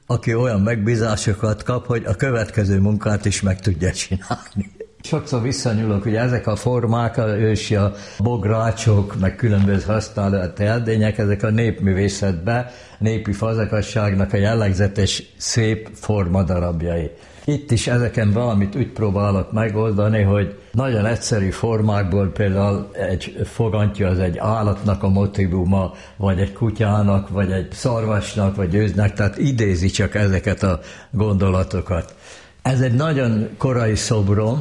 aki olyan megbízásokat kap, hogy a következő munkát is meg tudja csinálni. Sokszor visszanyúlok, hogy ezek a formák, ősi a bográcsok, meg különböző használati eldények, ezek a népművészetben, népi fazekasságnak a jellegzetes szép formadarabjai. Itt is ezeken valamit úgy próbálok megoldani, hogy nagyon egyszerű formákból például egy fogantyú az egy állatnak a motívuma, vagy egy kutyának, vagy egy szarvasnak, vagy őznek, tehát idézi csak ezeket a gondolatokat. Ez egy nagyon korai szobrom,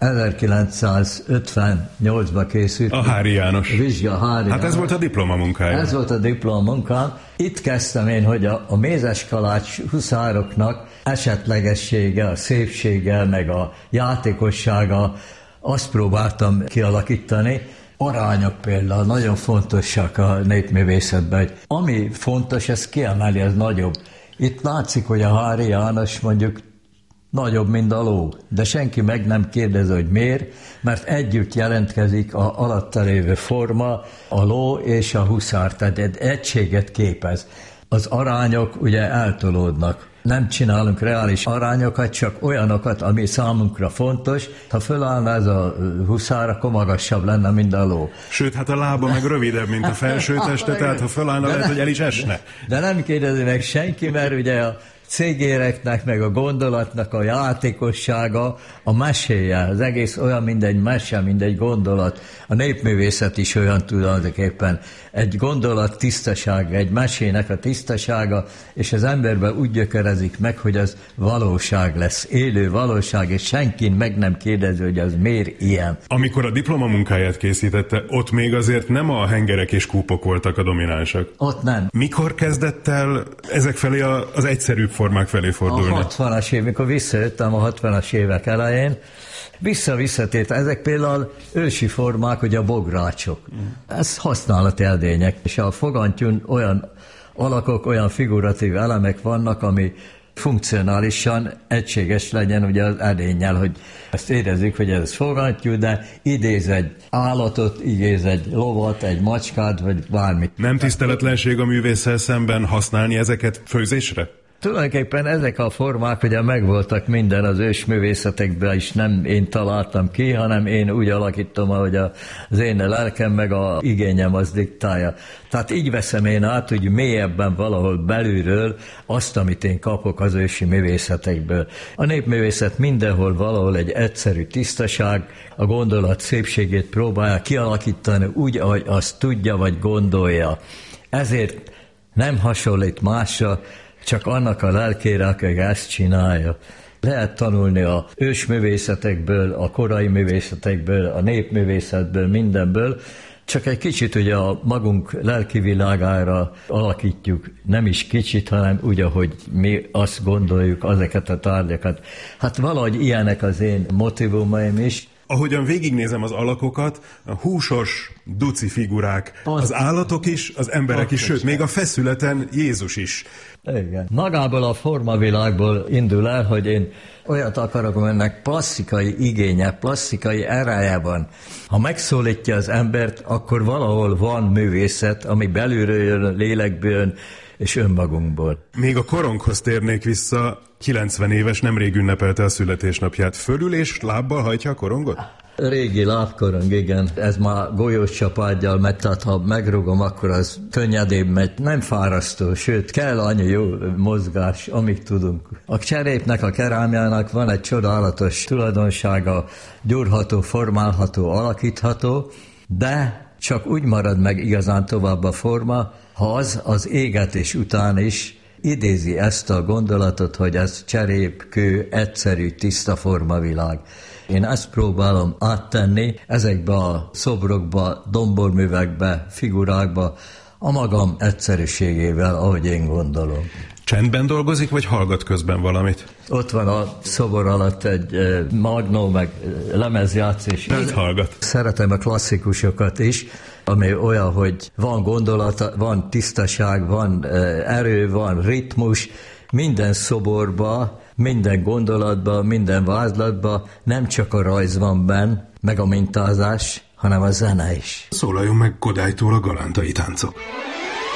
1958-ban készült. A Hári János. Vizsga Hári Hát ez volt a diplomamunkája. Ez volt a diplomamunkám. Itt kezdtem én, hogy a mézeskalács huszároknak esetlegessége, a szépsége, meg a játékossága, azt próbáltam kialakítani. Arányok például nagyon fontosak a népművészetben, hogy ami fontos, ez kiemeli, ez nagyobb. Itt látszik, hogy a Hári János mondjuk nagyobb, mint a ló, de senki meg nem kérdezi, hogy miért, mert együtt jelentkezik a alatta lévő forma, a ló és a huszár, tehát egy egységet képez. Az arányok ugye eltolódnak. Nem csinálunk reális arányokat, csak olyanokat, ami számunkra fontos. Ha fölállna ez a huszár, akkor magasabb lenne, mint a ló. Sőt, hát a lába meg rövidebb, mint a felső teste, tehát ha fölállna, lehet, hogy el is esne. De nem kérdezi meg senki, mert ugye a cégéreknek, meg a gondolatnak a játékossága, a meséje, az egész olyan, mint egy mese, mint egy gondolat. A népművészet is olyan tulajdonképpen. Egy gondolat tisztasága, egy mesének a tisztasága, és az emberben úgy gyökerezik meg, hogy az valóság lesz, élő valóság, és senki meg nem kérdezi, hogy az miért ilyen. Amikor a diplomamunkáját készítette, ott még azért nem a hengerek és kúpok voltak a dominánsak. Ott nem. Mikor kezdett el ezek felé az egyszerűbb formák felé fordulni? A 60-as év, mikor visszajöttem a 60-as évek elején, visszatért. Ezek például ősi formák, hogy a bográcsok. Ez használati eldények, és a fogantyún olyan alakok, olyan figuratív elemek vannak, ami funkcionálisan egységes legyen ugye az edénnyel, hogy ezt érezzük, hogy ez fogantyú, de idéz egy állatot, idéz egy lovat, egy macskát, vagy bármit. Nem tiszteletlenség a művésszel szemben használni ezeket főzésre? Tulajdonképpen ezek a formák ugye megvoltak minden az ősművészetekben is, nem én találtam ki, hanem én úgy alakítom, ahogy az én lelkem meg a igényem az diktálja. Tehát így veszem én át, hogy mélyebben valahol belülről azt, amit én kapok az ősi művészetekből. A népművészet mindenhol valahol egy egyszerű tisztaság, a gondolat szépségét próbálja kialakítani úgy, ahogy azt tudja vagy gondolja. Ezért nem hasonlít másra, csak annak a lelkére, aki ezt csinálja. Lehet tanulni a ősművészetekből, a korai művészetekből, a népművészetből, mindenből, csak egy kicsit ugye a magunk lelki világára alakítjuk, nem is kicsit, hanem úgy, ahogy mi azt gondoljuk, ezeket a tárgyakat. Hát valahogy ilyenek az én motivumaim is. Ahogyan végignézem az alakokat, a húsos, duci figurák, az állatok is, az emberek is, sőt, még a feszületen Jézus is. Igen. Magából a formavilágból indul el, hogy én olyat akarok, aminek plastikai igénye, plastikai ereje van. Ha megszólítja az embert, akkor valahol van művészet, ami belülről jön, lélekből jön, és önmagunkból. Még a koronghoz térnék vissza, 90 éves, nemrég ünnepelte a születésnapját. Fölül és lábbal hajtja a korongot? Régi lábkorong, igen. Ez már golyós csapággyal megy, tehát ha megrugom, akkor az könnyedébb megy. Nem fárasztó, sőt, kell annyi jó mozgás, amíg tudunk. A cserépnek, a kerámiának van egy csodálatos tulajdonsága, gyúrható, formálható, alakítható, de csak úgy marad meg igazán tovább a forma, ha az égetés után is idézi ezt a gondolatot, hogy ez cserép, kő, egyszerű, tiszta formavilág. Én ezt próbálom áttenni ezekbe a szobrokba, domborművekbe, figurákba, a magam egyszerűségével, ahogy én gondolom. Csendben dolgozik, vagy hallgat közben valamit? Ott van a szobor alatt egy magnó, meg lemezjátszés. Mit hallgat? Szeretem a klasszikusokat is, ami olyan, hogy van gondolata, van tisztaság, van erő, van ritmus, minden szoborba, minden gondolatba, minden vázlatba nem csak a rajz van benn, meg a mintázás, hanem a zene is. Szólaljon meg Kodálytól a galántai táncok.